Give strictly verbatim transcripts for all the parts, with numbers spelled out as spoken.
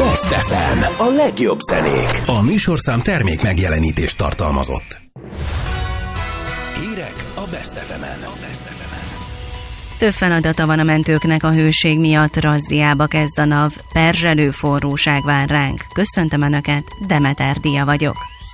Best ef em, a legjobb zenék. A műsorszám termék megjelenítést tartalmazott. Hírek a Best ef emen. Több feladata van a mentőknek a hőség miatt, razziába kezd a NAV, perzselő forróság vár ránk. Köszöntöm Önöket, Demeter Dia vagyok.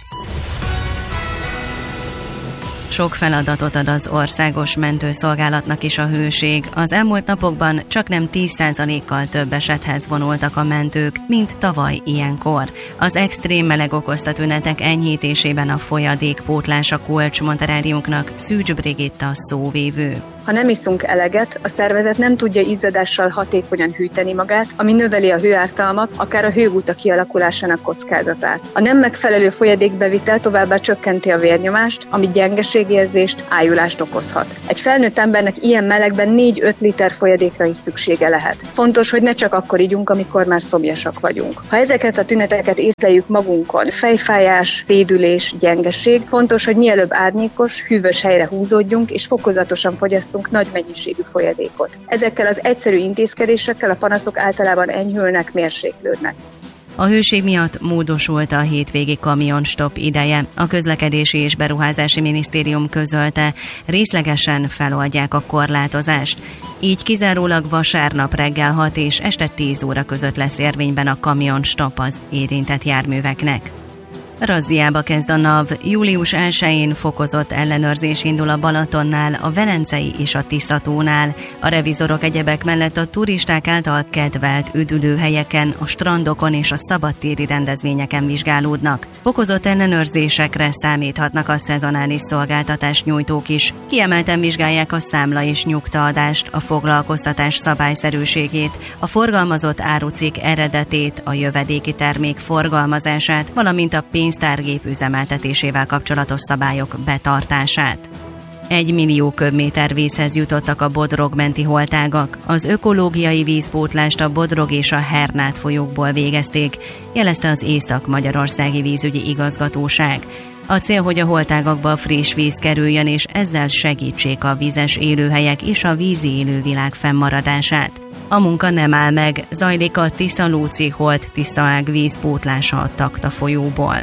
Sok feladatot ad az országos mentőszolgálatnak is a hőség. Az elmúlt napokban csaknem tíz százalékkal több esethez vonultak a mentők, mint tavaly ilyenkor. Az extrém meleg okozta tünetek enyhítésében a folyadékpótlás a kulcs, mondta rádiónknak Szűcs Brigitta szóvívő. Ha nem iszunk eleget, a szervezet nem tudja izzadással hatékonyan hűteni magát, ami növeli a hőártalmak, akár a hőguta kialakulásának kockázatát. A nem megfelelő folyadékbevitel továbbá csökkenti a vérnyomást, ami gyengeségérzést, ájulást okozhat. Egy felnőtt embernek ilyen melegben négy-öt liter folyadékra is szüksége lehet. Fontos, hogy ne csak akkor igyunk, amikor már szomjasak vagyunk. Ha ezeket a tüneteket észleljük magunkon, fejfájás, fédülés, gyengeség, fontos, hogy mielőbb árnyékos, hűvös helyre húzódjunk és fokozatosan fogyasszunk nagy mennyiségű folyadékot. Ezekkel az egyszerű intézkedésekkel a panaszok általában enyhülnek, mérséklődnek. A hőség miatt módosult a hétvégi kamionstop ideje. A Közlekedési és Beruházási Minisztérium közölte, részlegesen feloldják a korlátozást. Így kizárólag vasárnap reggel hat és este tíz óra között lesz érvényben a kamionstop az érintett járműveknek. Razziába kezd a NAV. Július elsején fokozott ellenőrzés indul a Balatonnál, a Velencei és a Tiszatónál. A revizorok egyebek mellett a turisták által kedvelt üdülőhelyeken, a strandokon és a szabadtéri rendezvényeken vizsgálódnak. Fokozott ellenőrzésekre számíthatnak a szezonális szolgáltatás nyújtók is. Kiemelten vizsgálják a számla és nyugtaadást, a foglalkoztatás szabályszerűségét, a forgalmazott árucikk eredetét, a jövedéki termék forgalmazását, valamint a pénztárgép üzemeltetésével kapcsolatos szabályok betartását. Egy millió köbméter vízhez jutottak a Bodrog menti holtágak. Az ökológiai vízpótlást a Bodrog és a Hernát folyókból végezték, jelezte az Észak-Magyarországi Vízügyi Igazgatóság. A cél, hogy a holtágakba friss víz kerüljön, és ezzel segítsék a vízes élőhelyek és a vízi élővilág fennmaradását. A munka nem áll meg, zajlik a Tisza-Lóci Holt Tiszaág vízpótlása a Takta folyóból.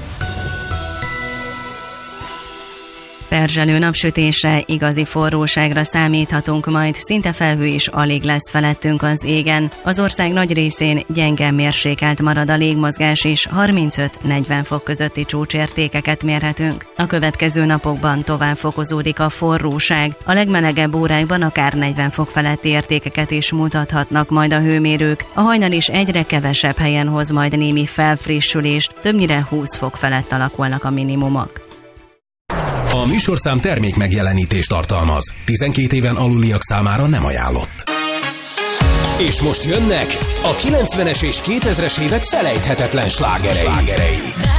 Perzselő napsütésre, igazi forróságra számíthatunk majd, szinte felhő is alig lesz felettünk az égen. Az ország nagy részén gyenge mérsékelt marad a légmozgás és harmincöt-negyven fok közötti csúcsértékeket mérhetünk. A következő napokban tovább fokozódik a forróság, a legmelegebb órákban akár negyven fok feletti értékeket is mutathatnak majd a hőmérők. A hajnal is egyre kevesebb helyen hoz majd némi felfrissülést, többnyire húsz fok felett alakulnak a minimumok. A műsorszám termék megjelenítést tartalmaz. tizenkét éven aluliak számára nem ajánlott. És most jönnek a kilencvenes és kétezres évek felejthetetlen slágerei. slágerei.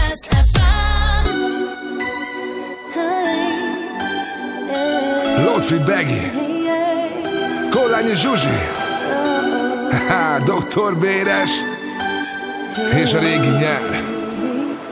Lotfi Begi, Kollányi Zsuzsi, doktor Béres és a régi nyár.